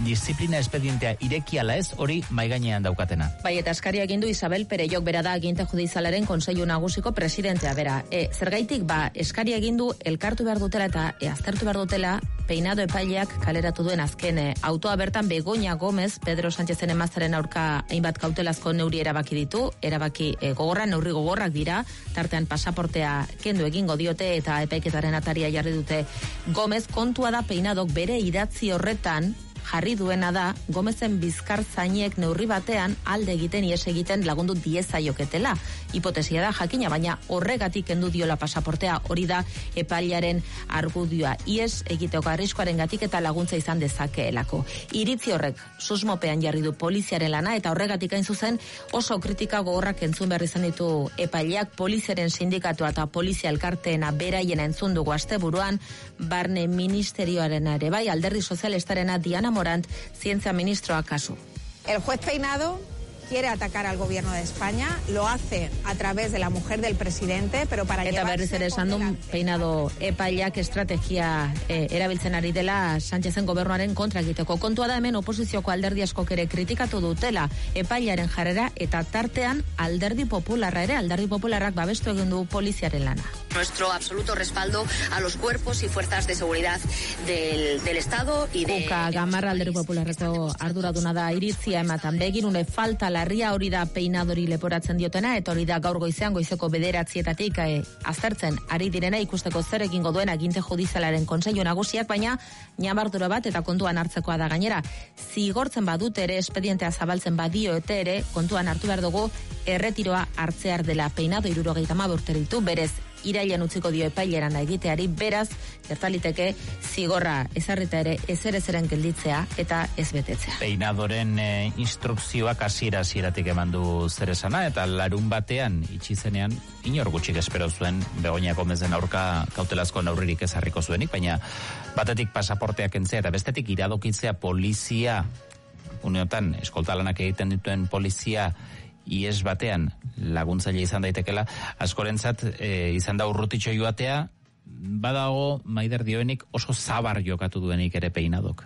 disiplina espedientea ireki ala ez, hori maigainean daukatena. Bai, eta eskaria egin du Isabel Perellok, bera da aginte judizialaren Kontseilu Nagusiko presidentea, bera. Zergaitik, eskaria egin du elkartu behar dutela eta aztertu behar dutela Peinado epaileak kaleratu duen azken autoa bertan Begoña Gómez, Pedro Sánchezen emaztaren aurka hainbat kautelazko neuri erabaki ditu, erabaki neurri gogorrak dira, tartean pasaportea kendu egingo diote eta epaiketaren ataria jarri dute Gómez. Kontua da Peinadok bere idatzi horretan jarri duena da Gómezen bizkar zainek neurri batean alde egiten ies egiten lagundu diezaioketela. Hipotesia da jakina, baina horregatik kendu diola pasaportea, hori da epailearen argudioa. Ies egiteko arriskuarengatik eta laguntza izan dezakeelako. Iritzi horrek susmopean jarri du poliziaren lana eta horregatik hain zuzen oso kritika gogorrak entzun behar izan ditu epaileak. Poliziaren sindikatua eta polizia elkarteena beraien entzun dugu asteburuan, Barne Ministerioaren ere bai, Alderdi Sozialistarena Diana Morant, Zientzia Ministroa kasu. El juez Peinado quiere atacar al gobierno de España, lo hace a través de la mujer del presidente, pero para eta berriz ere esan du Peinado epaileak estrategia erabiltzen ari dela Sánchezen gobernuaren kontra egiteko. Kontua da hemen oposizioko alderdi askok ere kritikatu dutela epailearen jarrera eta tartean Alderdi Popularra ere, Alderdi Popularrak babestu egin du poliziaren lana. Nuestro absoluto respaldo a los cuerpos y fuerzas de seguridad del Estado y de... Uka Gamarra Alderdi Popularreko arduraduna da iritzia ematen begirune falta larria, hori da Peinadori leporatzen diotena, eta hori da gaur goizeko 9:00 aztertzen ari direna ikusteko zer egingo duen aginte judizialaren Kontseilu Nagusiak, baina ñabardura bat eta kontuan hartzekoa da gainera. Zigortzen badute ere, espedientea zabaltzen badioete ere, kontuan hartu behar dugu erretiroa hartzear dela. Peinado 70 urte ditu, berez irailean utziko dio epaileran da egiteari, beraz, gertaliteke zigorra ezarrita ere ezeren gelditzea eta ez betetzea. Peinadoren instrukzioak hasieratik eman du zer esana, eta larun batean itxi zenean inor gutxik espero zuen Begoña Gómezen aurka kautelazko neurririk ezarriko zuenik, baina batetik pasaporteak kentzea eta bestetik iradokitzea polizia, uneotan eskoltalanak egiten dituen polizia ies batean laguntzaile izan daitekela, askorentzat izan da urrutitxo joatea, badago Maider dioenik oso zabar jokatu duenik ere Peinadok.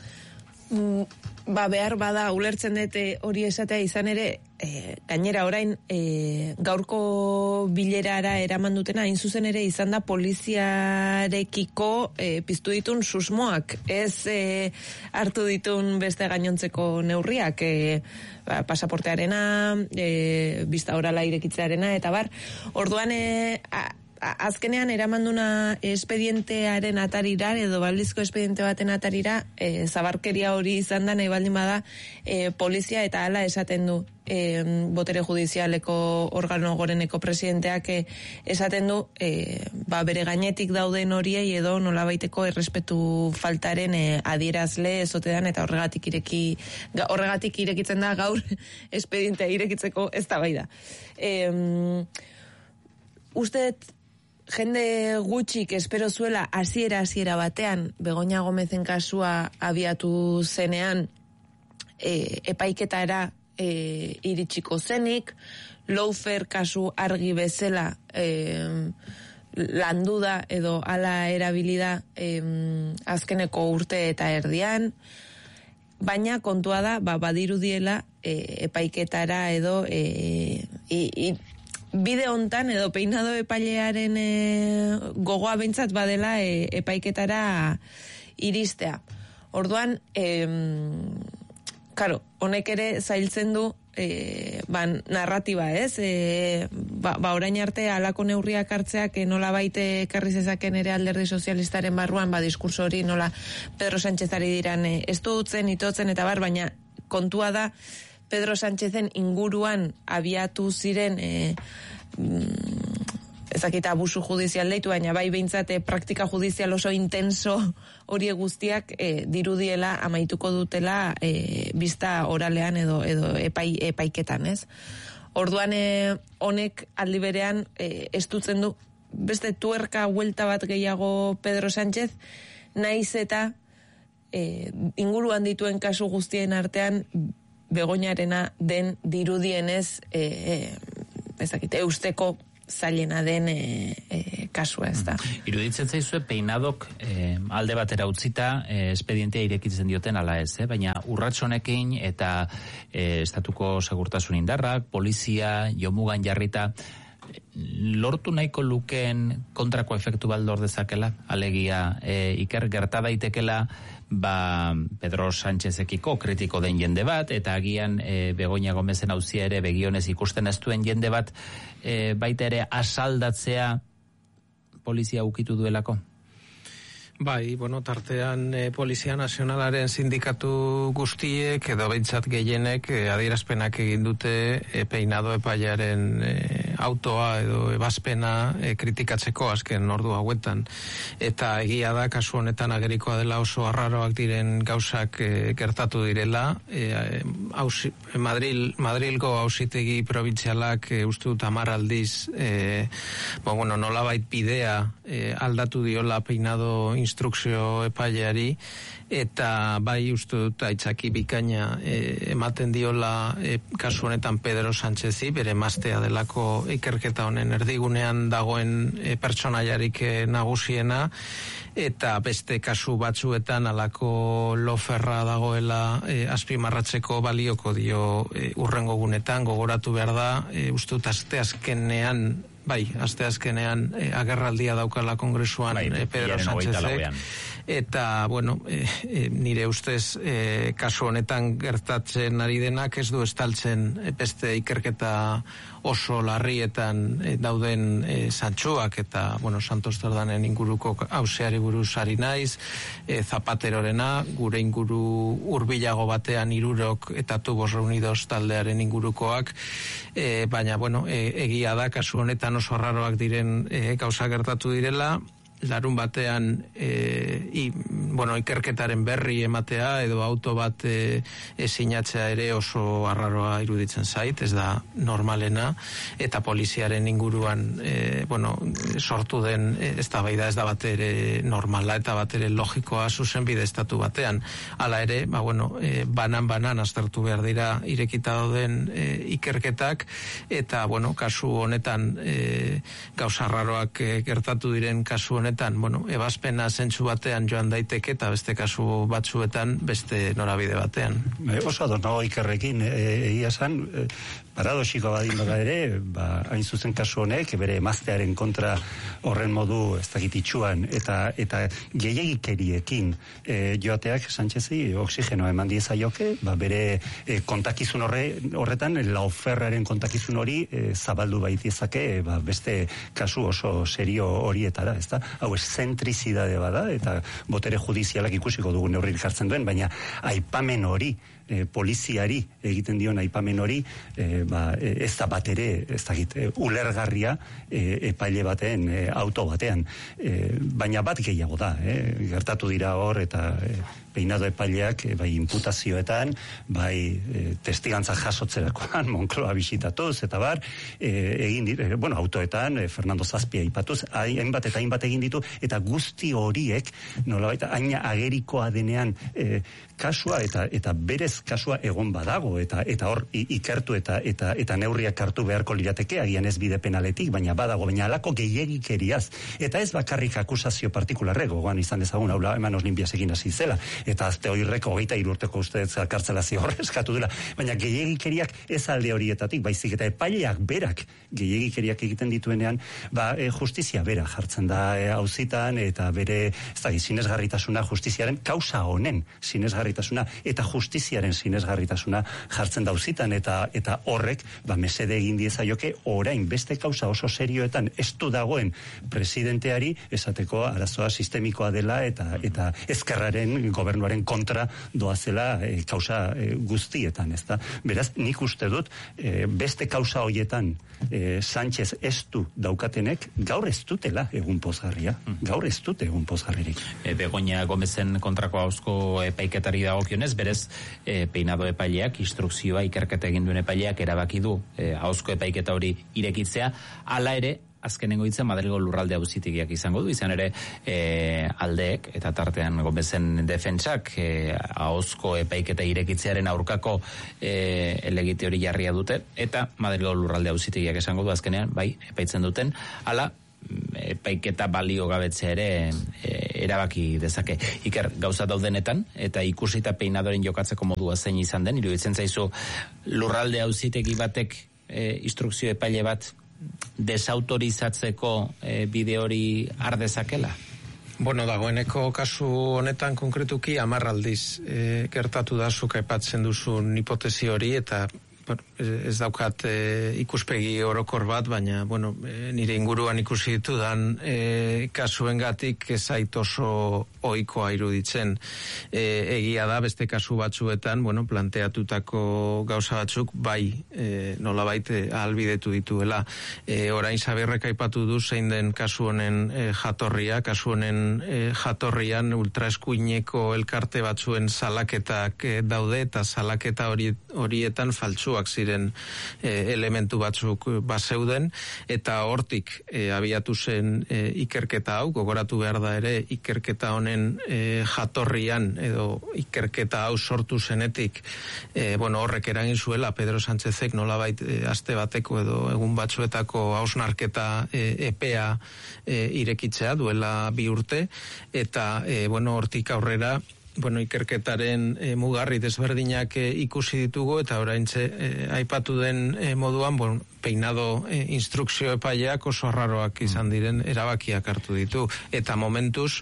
Behar bada ulertzen dut hori esatea, izan ere gainera orain gaurko bilerara eraman dutena hain zuzen ere izan da poliziarekiko piztu ditun susmoak, ez hartu ditun beste gainontzeko neurriak, pasaportearena, bista orala irekitzearena eta bar. Orduan azkenean eramanduna espedientearen atarira edo baldizko espediente baten atarira zabarkeria hori izan da, nahi baldin bada polizia, eta hala esaten du botere judizialeko organo goreneko presidenteak esaten du bere gainetik dauden horiei edo nolabaiteko errespetu faltaren adierazle ezotedan, eta horregatik irekitzen da gaur espedientea irekitzeko eztabaida. Uste jende gutxik espero zuela hasiera batean Begoña Gómezen kasua abiatu zenean epaiketara iritsiko zenik, Lawfare kasu argi bezala landu da edo ala erabilida azkeneko urte eta erdian, baina kontua da badirudiela epaiketara edo bide hontan edo Peinado epailearen gogoa behintzat badela epaiketara iristea. Orduan, honek ere zailtzen du narratiba, ez? Orain arte halako neurriak hartzeak nolabait ekarri zezaken ere Alderdi Sozialistaren barruan diskurso hori nola Pedro Sánchezari diran ez dutzen, itotzen eta bar, baina kontua da Pedro Sánchezen inguruan abiatu ziren ezakita abusu judizial deitu, baina bai behintzat praktika judizial oso intenso hori guztiak dirudiela amaituko dutela bista oralean edo epaiketan, ez? Orduan honek aldi berean estutzen du beste tuerka huelta bat gehiago Pedro Sánchez, naiz eta inguruan dituen kasu guztien artean Begoñarena den dirudienez ezakite eusteko zailena den kasua, ez da. Iruditzen zaizue peinadok alde batera utzita espedientea irekitzen dioten ala ez, baina urrats honekin eta estatuko segurtasun indarrak, polizia, jomugan jarrita, lortu nahiko lukeen kontrako efektu baldor dezakela, alegia Iker gerta daitekela Pedro Sánchezekiko kritiko den jende bat, eta agian Begoña Gómezen auzia ere begionez ikusten ez duen jende bat baita ere asaldatzea polizia ukitu duelako? Bai, tartean Polizia Nazionalaren sindikatu guztiek edo behintzat gehienek adierazpenak egin dute Peinado epailearen autoa edo ebazpena kritikatzeko azken ordu hauetan. Eta egia da, kasu honetan agerikoa dela oso arraroak diren gauzak gertatu direla. Madrilgo auzitegi probintzialak uste dut 10 aldiz nolabait bidea aldatu diola Peinado instrukzio epaileari, eta bai uste dut aitzaki bikaina ematen diola kasu honetan Pedro Sánchezi, bere emaztea delako ikerketa honen erdigunean dagoen pertsonaiarik nagusiena, eta beste kasu batzuetan alako loferra dagoela azpimarratzeko balioko dio urrengo gunetan. Gogoratu behar da, uste dut asteazkenean agerraldia daukala Kongresuan Pedro Sánchezek, eta nire ustez kasu honetan gertatzen ari denak ez du estaltzen beste ikerketa oso larrietan dauden zantxoak, eta Santos Tardanen inguruko auziari buruz ari naiz, Zapaterorena, gure inguru hurbilago batean 3 eta Tubos Reunidos taldearen ingurukoak, baina egia da kasu honetan oso arraroak diren gauza gertatu direla. Larun batean ikerketaren berri ematea edo auto bat sinatzea ere oso arraroa iruditzen zait, ez da normalena, eta poliziaren inguruan sortu den eztabaida ez da batere normala eta batere logikoa zuzenbide estatu batean. Hala ere, banan aztertu behar dira irekita dauden ikerketak, eta kasu honetan gauza arraroak gertatu diren kasu honetan, ebazpena zentzu batean joan daiteke, eta beste kasu batzuetan beste norabide batean. Oso ador nago Ikerrekin, egia esan, paradoxikoa badin bada ere, hain zuzen kasu honek, bere emaztearen kontra horren modu ez dakit itxuan, eta gehiegikeriekin joateak Sánchezi oxigenoa eman diezaioke, bere kontakizun horretan, lauferraren kontakizun hori zabaldu baitiezake, beste kasu oso serio horietara, ez da? Hau zentrizidade bada, eta botere judizialak ikusiko dugu neurrik jartzen duen, baina aipamen hori, poliziari egiten dion aipamen hori, ez da bat ere, ez dakit, ulergarria epaile baten, auto batean. Baina bat gehiago da, gertatu dira hor, eta Peinado epaileak, bai imputazioetan, bai testigantza jasotzerakoan, Moncloa bisitatuz, eta egin ditu, autoetan, Fernando Zazpia ipatuz, hainbat eta hainbat egin ditu, eta guzti horiek, nolabait, haina agerikoa denean kasua, eta berez kasua egon badago, eta hor ikertu eta neurriak hartu beharko lirateke, agian ez bide penaletik, baina badago, baina alako gehiegikeriaz, eta ez bakarrik akusazio partikularreko, goan izan dezagun, haula emanos limpiasekin hasi zela, eta azte hoirreko 23 urteko ustez kartzela zigorrezkatu dela, baina gehiegikeriak ez alde horietatik, baizik eta epaileak berak gehiegikeriak egiten dituenean, justizia bera jartzen da auzitan, eta bere, ez da, sinesgarritasuna justiziaren kausa honen sinesgarritasuna, eta justiziaren sinesgarritasuna jartzen da auzitan, eta horrek, mesede egin diezaioke, orain beste kausa oso serioetan estu dagoen presidenteari, esateko arazoa sistemikoa dela, eta ezkerraren gobernuaren kontra doazela kausa guztietan, ez da? Beraz, nik uste dut, beste kausa hoietan Sánchez estu daukatenek, gaur ez dutela egun pozgarria. Gaur ez dute egun pozgarririk. Begoña Gómezen kontrako hauzko epaiketari dagokionez, berez, Peinado epaileak, instrukzioa ikerketa egin duen epaileak erabaki du hauzko epaiketa hori irekitzea, hala ere, azkenengo hitzen Madrilgo lurralde auzitegiak izango du, izan ere aldeek eta tartean Gomezen defentsak ahozko epaiketa irekitzearen aurkako helegite hori jarria dute, eta Madrilgo lurralde auzitegiak esango du azkenean, bai, epaitzen duten, hala epaiketa balio gabetzea ere erabaki dezake. Iker, gauza daudenetan, eta ikusita peinadoren jokatzeko modua zein izan den, iruditzen zaizu lurralde auzitegi batek instrukzio epaile bat desautorizatzeko bide hori har dezakela? Bueno, dagoeneko kasu honetan konkretuki 10 aldiz gertatu da zuk aipatzen duzun hipotesi hori, eta ez daukat ikuspegi orokor bat, baina bueno, nire inguruan ikusi ditudan kasuengatik ez zait oso ohikoa iruditzen. Egia da beste kasu batzuetan, bueno, planteatutako gauza batzuk bai nolabait ahalbidetu dituela. Orain Sabierrek aipatu du zein den kasu honen jatorria, kasu honen jatorrian ultraeskuineko elkarte batzuen salaketak daude, eta salaketa horietan faltsuak ziren elementu batzuk bazeuden, eta hortik abiatu zen ikerketa hau. Gogoratu behar da ere, ikerketa honen jatorrian edo ikerketa hau sortu zenetik horrek eragin zuela Pedro Sánchezek nolabait aste bateko edo egun batzuetako hausnarketa epea irekitzea duela 2 urte, eta hortik aurrera ikerketaren mugarri desberdinak ikusi ditugu, eta oraintxe aipatu den moduan peinado instrukzio epaileak oso arraroak izan diren erabakiak hartu ditu, eta momentuz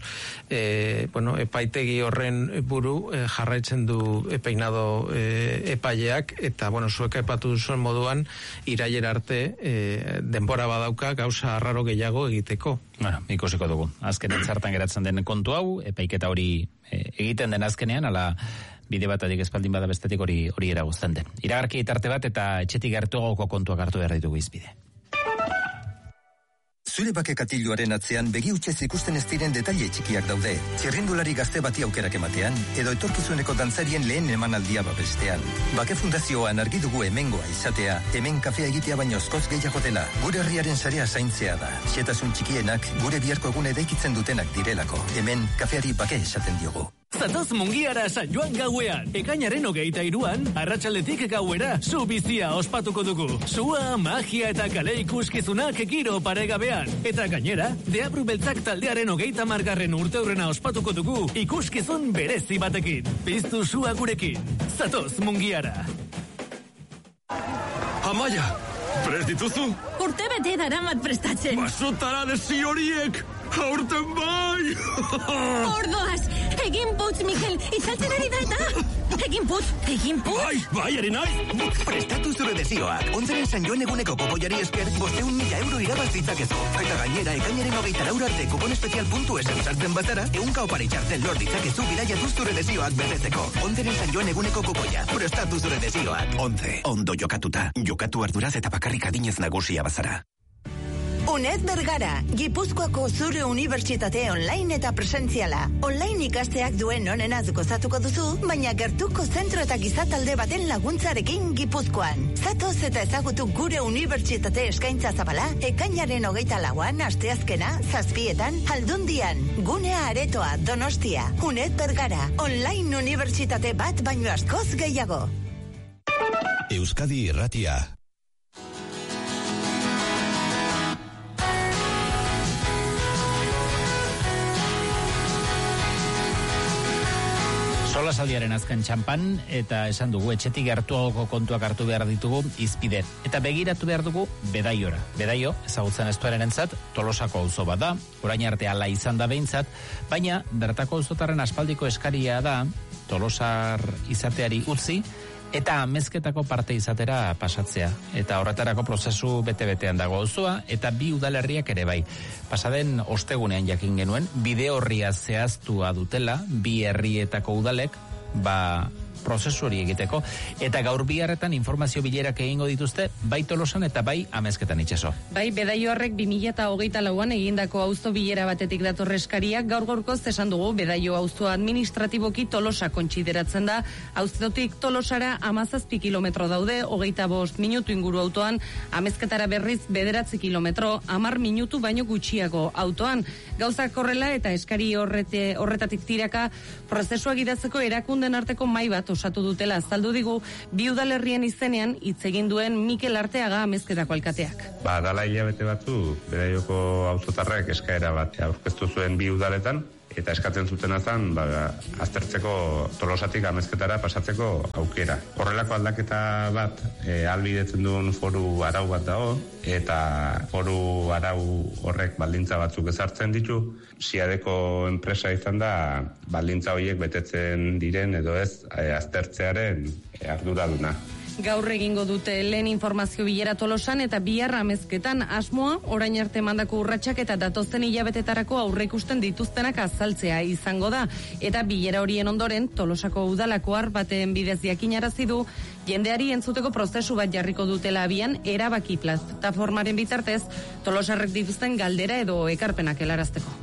epaitegi horren buru jarraitzen du peinado epaileak, eta zuek aipatu duzuen moduan irailera arte denbora badauka gauza arraro gehiago egiteko. Ikusiko dugu. Azkenen zartan geratzen den kontu hau, epaiketa hori egiten den azkenean, ala bide batatik espaldin bada bestetik hori eragozten den. Iragarki tarte bat eta etxetik gertuagoko kontuak hartu behar ditugu izbide. Zure bake katiluaren atzean begi hutsez ikusten ez diren detaile txikiak daude. Txirrindulari gazte bati aukerak ematean, edo etorkizuneko dantzarien lehen emanaldia babestean. Bake Fundazioan argi dugu hemengoa izatea, hemen kafea egitea baino askoz gehiago dela. Gure herriaren sarea zaintzea da. Xehetasun txikienak gure biharko egun eraikitzen dutenak direlako. Hemen kafeari bake esaten diogu. Zatoz Mungiara San Joan gauean. Ekainaren 23an, arratsaldetik gauera, zu bizia ospatuko dugu. Sua, magia eta kale ikuskizunak giro paregabean. Eta gainera, Deabru Beltzak taldearen 30. urteurrena ospatuko dugu ikuskizun berezi batekin. Piztu sua gurekin. Zatoz Mungiara. Amaia, prest dituzu? Urte bete daramat prestatzen. Basotara desi horiek! Aurten bai! Ordoaz! Egin putz, Mikel! Itzaltzen ari da eta! Egin putz! Bai, ere nahi! Prestatu zure desioak. Onzeren San Joan eguneko kopoiari esker 500.000 euro irabaz ditzakezu. Eta gainera, ekainaren 24 arte kupon espezial .esen sartzen bazara, 100 opari txartel lor ditzakezu bidaiatuz zure desioak betetzeko. Onzeren San Joan eguneko kopoia. Prestatu zure desioak. 11. Ondo jokatuta. Jokatu arduraz eta bakarrik adinez nagusia bazara. UNED Bergara, Gipuzkoako zure unibertsitate online eta presentziala. Online ikasteak duen onenaz gozatuko duzu, baina gertuko zentro eta gizatalde baten laguntzarekin Gipuzkoan. Zatoz eta ezagutu gure unibertsitate eskaintza zabala, ekainaren 24an, asteazkena, 7:00, Aldundian, Gunea Aretoa, Donostia. UNED Bergara, online unibertsitate bat baino askoz gehiago. Euskadi Irratia. Solasaldiaren azken txampan, eta esan dugu etxetik gertuagoko kontuak hartu behar ditugu izpide. Eta begiratu behar dugu Bedaiora. Bedaio, ezagutzen estuaren entzat, Tolosako auzo bat da, orain arte ala izan da behintzat, baina bertako auzotarren aspaldiko eskaria da Tolosar izateari utzi, eta amezketako parte izatera pasatzea. Eta horretarako prozesu bete-betean dago auzoa, eta 2 udalerriak ere bai. Pasaden ostegunean jakin genuen, bide horria zehaztua dutela, 2 herrietako udalek, prozesu hori egiteko, eta gaur biharretan informazio bilerak egingo dituzte, bai Tolosan eta bai Amezketan itxaso. Bai, Bedaioarrek 2024an egindako auzo bilera batetik datorre eskariak, gaur-gaurkoz esan dugu Bedaio auzoa administratiboki Tolosa kontsideratzen da, auzotik Tolosara 17 kilometro daude, 25 minutu inguru autoan, Amezketara berriz 9 kilometro, 10 minutu baino gutxiago autoan. Gauzak horrela eta eskari horretatik tiraka prozesua gidatzeko erakunden arteko mai bat osatu dutela azaldu digu bi udalerrien izenean hitz egin duen Mikel Arteaga Amezketako alkateak. Dala hilabete batzu, Bedaioko auzotarrek eskaera bat aurkeztu zuen bi udaletan, eta eskatzen zutena zen aztertzeko Tolosatik Amezketara pasatzeko aukera. Horrelako aldaketa bat ahalbidetzen duen foru arau bat dago, eta foru arau horrek baldintza batzuk ezartzen ditu, Siadeko enpresa izan da baldintza horiek betetzen diren edo ez aztertzearen arduraduna. Gaur egingo dute lehen informazio bilera Tolosan eta bihar Amezketan. Asmoa, orain arte mandako urratsak eta datozen hilabetetarako aurreikusten dituztenak azaltzea izango da. Eta bilera horien ondoren, Tolosako udalako baten bidez jakinarazi du, jendeari entzuteko prozesu bat jarriko dutela abian, erabaki plataformaren bitartez, Tolosarrek dituzten galdera edo ekarpenak helarazteko.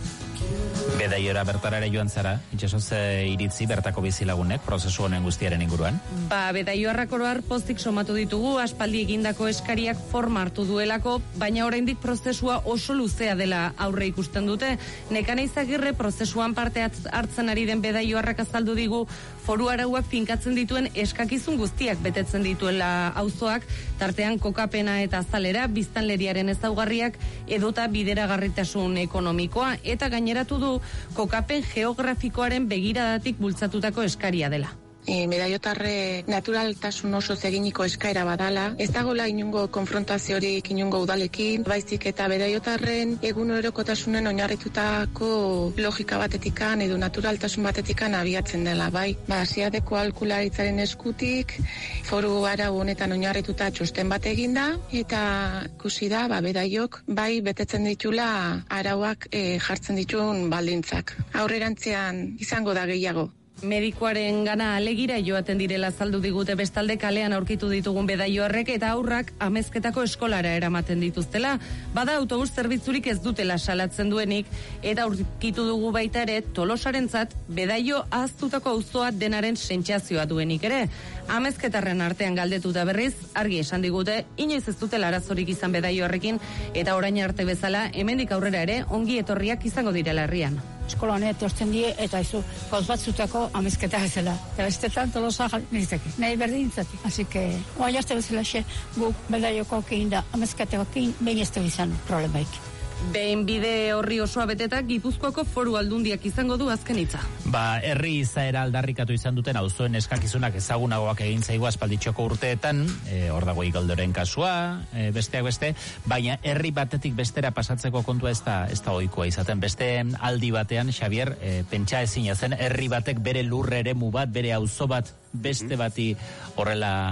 Bedaiora bertarara joan zara, itxasoz iritzi bertako bizilagunek prozesu honen guztiaren inguruan? Bedaioarrak oroar postik somatu ditugu, aspaldi egindako eskariak forma hartu duelako, baina oraindik prozesua oso luzea dela aurre ikusten dute. Nekane Izagirre prozesuan parte hartzen ari den Bedaioarrak azaldu digu, foru arauak finkatzen dituen eskakizun guztiak betetzen dituela auzoak, tartean kokapena eta azalera, biztanleriaren ezaugarriak edota bideragarritasun ekonomikoa, eta gaineratu du kokapen geografikoaren begiradatik bultzatutako eskaria dela. Bedaiotarre naturaltasun oso eginiko eskaera badala, ez dagoela inungo konfrontaziorik inungo udalekin, baizik eta Bedaiotarren egunerokotasunen oinarritutako logika batetikan edo naturaltasun batetikan abiatzen dela, bai. Siadeko aholkularitzaren eskutik, foru arau honetan oinarrituta txosten bat eginda, eta ikusi da, Bedaiok bai betetzen ditula arauak jartzen dituen baldintzak. Aurrerantzean izango da gehiago. Medikuaren gana alegira joaten direla azaldu digute bestalde kalean aurkitu ditugun Bedaioarrek eta aurrak Amezketako eskolara eramaten dituztela. Bada autobus zerbitzurik ez dutela salatzen duenik eta aurkitu dugu baita ere Tolosarentzat Bedaio ahaztutako auzoa denaren sentsazioa duenik ere. Amezketarren artean galdetuta berriz, argi esan digute, inoiz ez dutela arazorik izan Bedaioarrekin eta orain arte bezala hemendik aurrera ere ongi etorriak izango direla herrian. Eskola honet osten die eta izu gauz batzutako Amezketa ezela. Eta bestetan Tolosa nizteki. Nahi berdintzatik. Así que, oa jazte bezala xe, guk Bedaioko kein da Amezketako kein behin ez izan problemaik. Behin bide horri osoa betetak Gipuzkoako foru aldundiak izango du azken hitza. Herri izaera aldarrikatu izan duten auzoen eskakizunak ezagunagoak egin zaigu aspalditxoko urteetan, hor dago Igeldoren kasua, besteak beste, baina herri batetik bestera pasatzeko kontua ez da ohikoa izaten. Beste aldi batean, Xavier, pentsa ezina zen, herri batek bere lurre eremu bat, bere auzo bat, beste bati horrela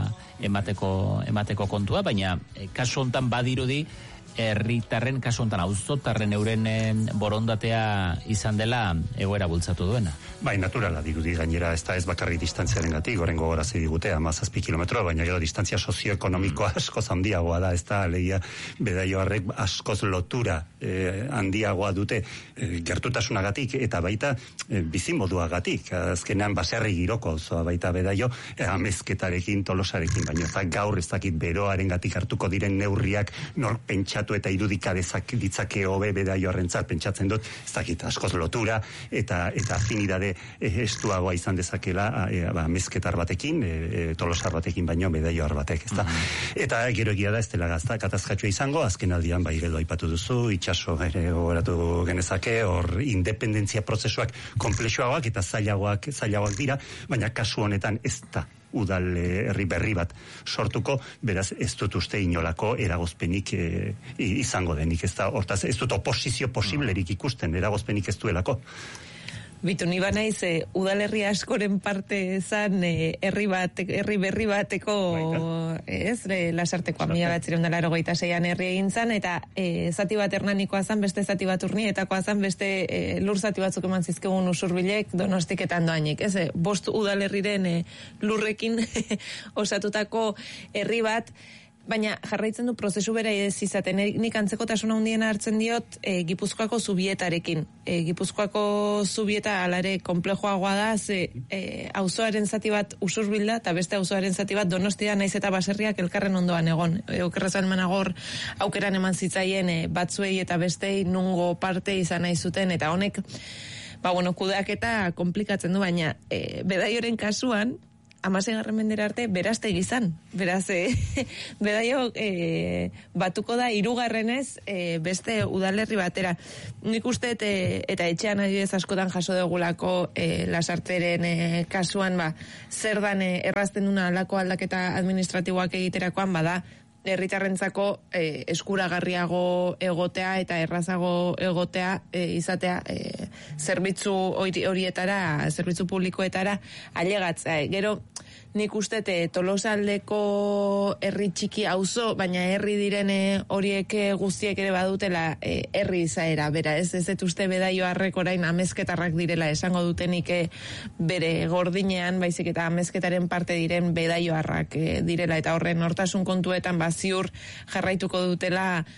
emateko kontua, baina kasu hontan badirudi, herritarren kasu hontan auzotarren euren borondatea izan dela egoera bultzatu duena. Bai, naturala dirudi gainera, ez bakarrik distantziarengatik, goren gogorazi digute 17 kilometro, baina gero distantzia sozioekonomikoa askoz handiagoa da, ez da, alegia Bedaioarrek askoz lotura handiagoa dute gertutasunagatik eta baita bizimoduagatik, azkenean baserri giroko auzoa baita Bedaio, Amezketarekin, Tolosarekin, baina eta gaur ez dakit beroarengatik hartuko diren neurriak nor pentsatu eta irudika ditzake hobe Bedaioarrentzat, pentsatzen dut, ez dakit askoz lotura eta afinidade estuagoa izan dezakela Amezketar batekin, Tolosar batekin baino Bedaioar batek, ezta? Eta gero egia da ez dela gazta katazkatsua izango, azken aldian bai Igeldo aipatu duzu, itxaso gogoratu genezake, hor independentzia prozesuak konplexuagoak eta zailagoak dira, baina kasu honetan ez da udal herri berri bat sortuko, beraz ez dut uste inolako eragozpenik izango denik, ez da, hortaz ez dut oposizio posiblerik ikusten, eragozpenik ez duelako. Bitu, ni banaiz, udalerri askoren parte zan, herri berri bateko, Lasartekoa, 1986an herri egin zan, eta zati bat Hernanikoa zan, beste zati bat Urnietakoa zan, beste lur zati batzuk eman zizkegun Usurbilek, Donostiketan doainik, bost udalerriren lurrekin osatutako herri bat, baina jarraitzen du prozesu bera ez izaten. Nik antzekotasuna handiena hartzen diot Gipuzkoako zubietarekin. Gipuzkoako zubieta alare komplejoagoa da, auzoaren zati bat Usurbilda eta beste auzoaren zati bat Donostia, naiz eta baserriak elkarren ondoan egon. Okerrezan managor aukeran eman zitzaien batzuei eta bestei nungo parte izan nahi zuten, eta honek kudeaketa komplikatzen du, baina Bedaioren kasuan 16. mendera arte berazte gizan. Beraz, Bedaio batuko da 3. beste udalerri batera. Nik uste eta etxean adibidez askotan jaso dugulako Lasarteren kasuan, zer dan errazten duna alako aldaketa administratiboak egiterakoan, bada herritarrentzako eskuragarriago egotea eta errazago egotea izatea zerbitzu horietara, zerbitzu publikoetara ailegatzea. Gero nik uste Tolosaldeko herri txiki auzo, baina herri diren horiek guztiek ere badutela herri izaera, bera, ez dut uste Bedaioarrek orain amezketarrak direla esango dutenik bere gordinean, baizik eta amezketaren parte diren Bedaioarrak direla, eta horren hortasun kontuetan ziur jarraituko dutela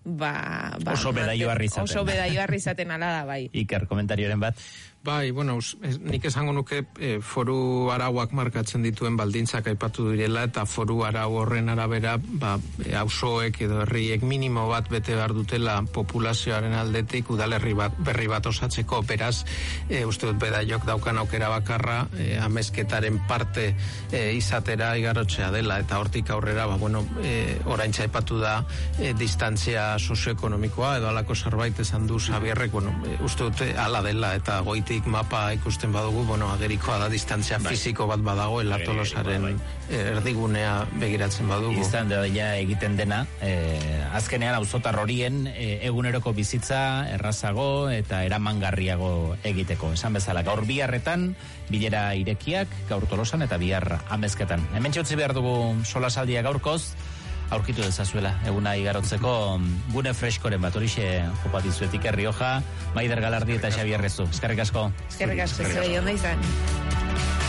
oso Bedaioarri izaten. Oso Bedaioarri izaten ala da, bai. Iker, komentarioren bat. Bai, nik esango nuke foru arauak markatzen dituen baldintzak aipatu direla, eta foru arau horren arabera auzoek edo herriek minimo bat bete behar dutela populazioaren aldetik udalerri berri bat osatzeko. Beraz, uste dut Bedaiok daukan aukera bakarra amezketaren parte izatera igarotzea dela, eta hortik aurrera oraintza aipatu da distantzia sozioekonomikoa edo alako zerbait esan du Xabierrek, uste dut ala dela, eta goiti mapa ikusten badugu, agerikoa da distantzia fisiko bat badagoela Tolosaren erdigunea begiratzen badugu. Izan da egiten dena, azkenean auzotar horien eguneroko bizitza errazago eta eramangarriago egiteko. Esan bezala, gaur biharretan bilera irekiak, gaur Tolosan eta bihar Amezketan. Hemen txutzi behar dugu solasaldia gaurkoz, aurkitu dezazuela, eguna igarotzeko gune freskoren bat, horixe jopatizuetik Rioja, Maider Galardi eta Xabier Rezu. Eskerrik asko. Eskerrik asko, zure joan da izan.